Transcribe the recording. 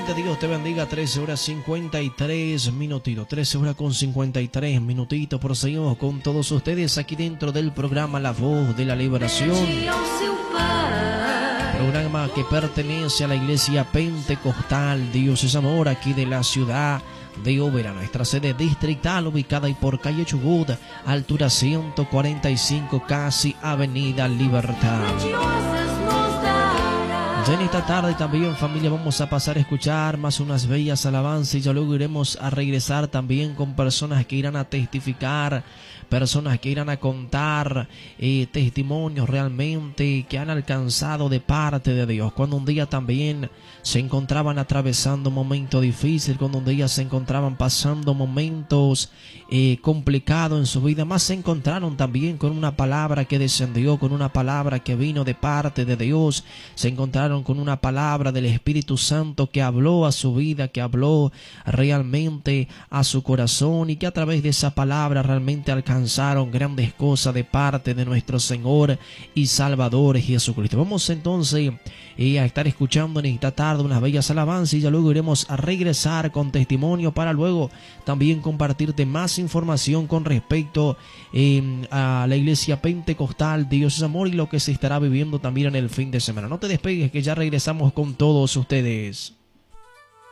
Igualmente Dios te bendiga. 13 horas 53 minutitos. 13 horas con 53 minutitos. Proseguimos con todos ustedes aquí dentro del programa La Voz de la Liberación. Programa que pertenece a la Iglesia Pentecostal Dios es Amor, aquí de la ciudad de Oberá, nuestra sede distrital ubicada y por calle Chubut, altura 145, casi Avenida Libertad. Ya en esta tarde también, familia, vamos a pasar a escuchar más unas bellas alabanzas y ya luego iremos a regresar también con personas que irán a testificar, personas que irán a contar testimonios realmente que han alcanzado de parte de Dios. Cuando un día también se encontraban atravesando un momento difícil, cuando un día se encontraban pasando momentos complicados en su vida, más se encontraron también con una palabra que descendió, con una palabra que vino de parte de Dios. Se encontraron con una palabra del Espíritu Santo que habló a su vida, que habló realmente a su corazón, y que a través de esa palabra realmente alcanzaron grandes cosas de parte de nuestro Señor y Salvador Jesucristo. Vamos entonces a estar escuchando en esta tarde unas bellas alabanzas y ya luego iremos a regresar con testimonio para luego también compartirte más información con respecto a la Iglesia Pentecostal Dios es Amor y lo que se estará viviendo también en el fin de semana. No te despegues, que ya regresamos con todos ustedes.